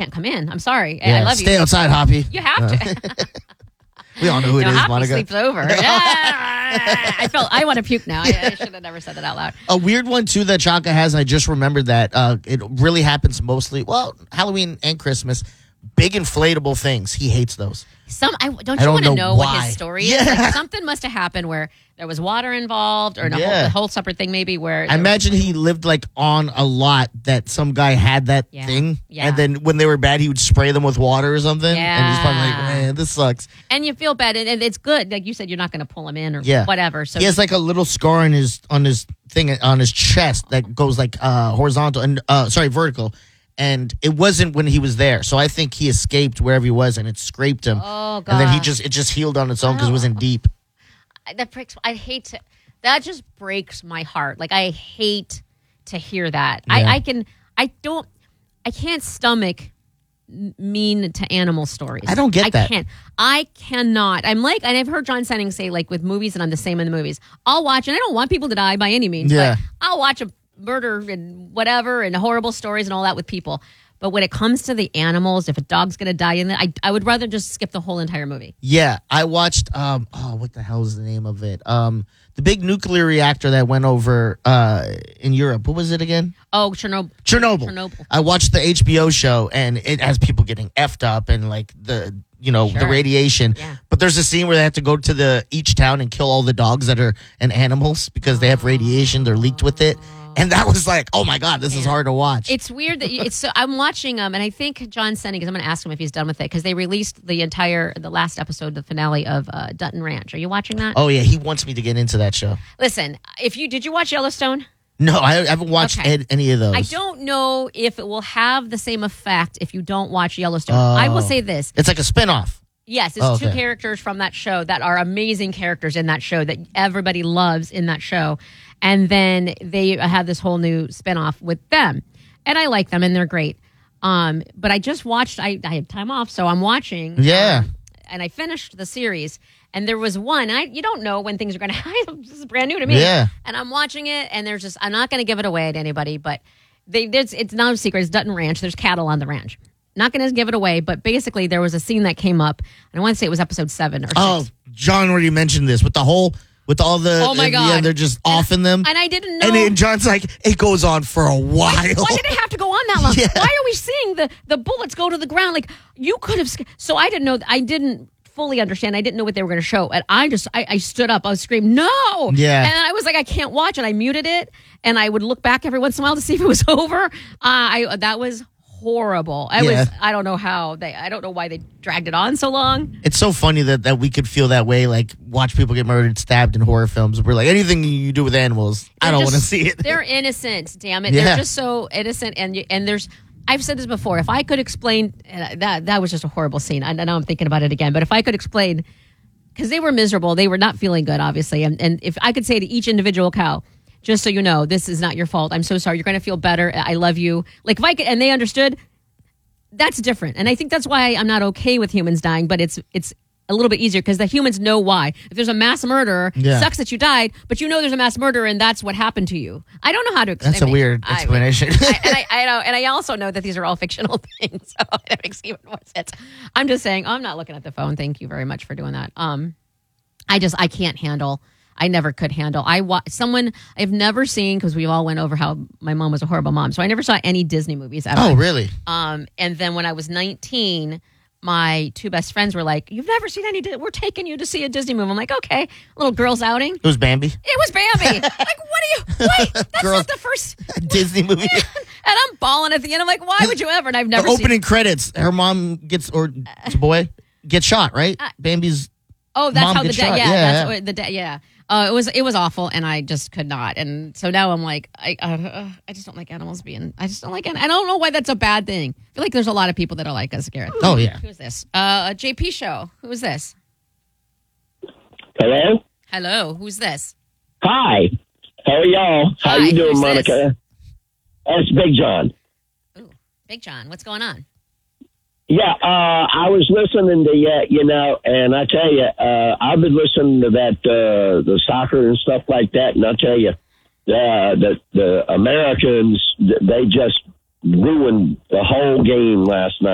can't come in. I'm sorry. Yeah, I love you. stay outside, Hoppy. You have to. We all know who it is, Hoppy Monica. sleeps over. I want to puke now. I should have never said that out loud. A weird one, too, that Chaka has, and I just remembered that it really happens mostly, Halloween and Christmas. Big inflatable things. He hates those. Don't you want to know what his story is? Yeah. Like, something must have happened where there was water involved, or a whole separate thing maybe where... I imagine he lived on a lot that some guy had that thing. Yeah. And then when they were bad, he would spray them with water or something. Yeah. And he's probably like, man, this sucks. And you feel bad, and it's good. Like you said, you're not going to pull him in or whatever. So he has a little scar on his thing on his chest that goes horizontal and vertical. And it wasn't when he was there. So I think he escaped wherever he was and it scraped him. Oh, God. And then it just healed on its own because it wasn't deep. That just breaks my heart. Like, I hate to hear that. Yeah. I can't stomach mean to animal stories. I don't get that. I cannot. And I've heard John Senning say, with movies, and I'm the same in the movies. I'll watch, and I don't want people to die by any means, but I'll watch a murder and whatever and horrible stories and all that with people. But when it comes to the animals, if a dog's going to die in it, I would rather just skip the whole entire movie. Yeah, I watched, what the hell is the name of it? The big nuclear reactor that went over in Europe. What was it again? Oh, Chernobyl. I watched the HBO show, and it has people getting effed up and the radiation. Yeah. But there's a scene where they have to go to each town and kill all the dogs and animals because they have radiation. They're leaked with it. And that was oh my God, this is hard to watch. It's weird that I'm watching and I think John Senning, because I'm going to ask him if he's done with it, because they released the last episode, the finale of Dutton Ranch. Are you watching that? Oh yeah, he wants me to get into that show. Listen, did you watch Yellowstone? No, I haven't watched any of those. I don't know if it will have the same effect if you don't watch Yellowstone. I will say this. It's like a spinoff. Yes, it's two characters from that show that are amazing characters in that show that everybody loves in that show. And then they have this whole new spinoff with them. And I like them, and they're great. But I just watched, I had time off, so I'm watching. Yeah. And I finished the series. And there was one, you don't know when things are going to happen. This is brand new to me. Yeah. And I'm watching it, and I'm not going to give it away to anybody, but it's not a secret. It's Dutton Ranch. There's cattle on the ranch. Not going to give it away, but basically there was a scene that came up. And I want to say it was episode 7 or 6. Oh, John already mentioned this with all the... Oh, my God. Yeah, they're just offing them. And I didn't know... And then John's like, it goes on for a while. Why did it have to go on that long? Yeah. Why are we seeing the bullets go to the ground? You could have... So I didn't know... I didn't fully understand. I didn't know what they were going to show. And I stood up. I was screaming, no! Yeah. And I was like, I can't watch. And I muted it. And I would look back every once in a while to see if it was over. That was horrible. I don't know I don't know why they dragged it on so long. It's so funny that we could feel that way, watch people get murdered, stabbed in horror films. We're like, anything you do with animals, I don't want to see it. They're innocent, damn it. Yeah. They're just so innocent. And there's, I've said this before, if I could explain, that was just a horrible scene. I know I'm thinking about it again, but if I could explain, because they were miserable, they were not feeling good, obviously. And if I could say to each individual cow, just so you know, this is not your fault. I'm so sorry. You're going to feel better. I love you. If I could, and they understood, that's different. And I think that's why I'm not okay with humans dying, but it's a little bit easier because the humans know why. If there's a mass murderer, it sucks that you died, but you know there's a mass murderer and that's what happened to you. I don't know how to explain. That's a weird explanation. I know, and I also know that these are all fictional things, so it makes even more sense. I'm just saying, I'm not looking at the phone. Thank you very much for doing that. I can't handle. I never could handle. I've never seen, because we all went over how my mom was a horrible mom, so I never saw any Disney movies ever. Oh, really? And then when I was 19, my two best friends were like, "You've never seen any? We're taking you to see a Disney movie." I'm like, "Okay, little girls outing." It was Bambi. It was Bambi. Wait, that's not the first Disney movie. And I'm bawling at the end. I'm like, "Why would you ever?" And I've never the opening credits. Her mom gets, or it's a boy, gets shot. Right? Bambi's. Oh, that's mom how gets the dad. shot. Yeah, that's what the dad. Yeah. It was awful, and I just could not. And so now I'm like, I just don't like animals being. I just don't like. I don't know why that's a bad thing. I feel like there's a lot of people that are like us, Garrett. Oh yeah. Who's this? A JP show. Who is this? Hello? Hello. Who's this? Hi. How are y'all? How Hi, you doing, who's Monica? this? That's Big John. Ooh, Big John. What's going on? Yeah, I was listening to you, and I tell you, I've been listening to that, the soccer and stuff like that, and I tell you, the Americans, they just ruined the whole game last night.